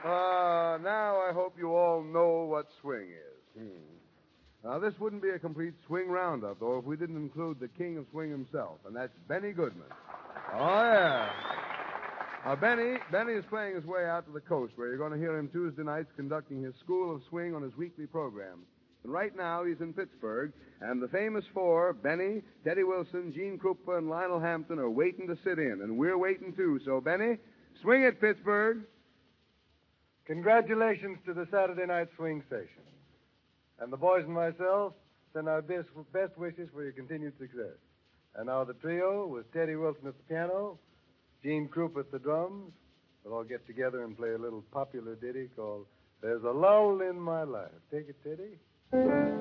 Now I hope you all know what swing is. Now, this wouldn't be a complete swing roundup, though, if we didn't include the king of swing himself, and that's Benny Goodman. Oh, yeah. Now, Benny is playing his way out to the coast, where you're going to hear him Tuesday nights conducting his School of Swing on his weekly program. And right now, he's in Pittsburgh, and the famous four, Benny, Teddy Wilson, Gene Krupa, and Lionel Hampton, are waiting to sit in, and we're waiting, too. So, Benny, swing it, Pittsburgh. Congratulations to the Saturday night swing session. And the boys and myself send our best wishes for your continued success. And now the trio, with Teddy Wilson at the piano, Gene Krupa at the drums, will all get together and play a little popular ditty called There's a Lull in My Life. Take it, Teddy.